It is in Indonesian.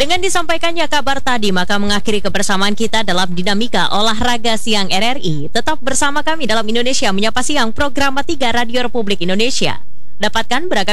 Dengan disampaikannya kabar tadi, maka mengakhiri kebersamaan kita dalam Dinamika Olahraga Siang RRI. Tetap bersama kami dalam Indonesia Menyapa Siang, program 3 Radio Republik Indonesia. Dapatkan beragam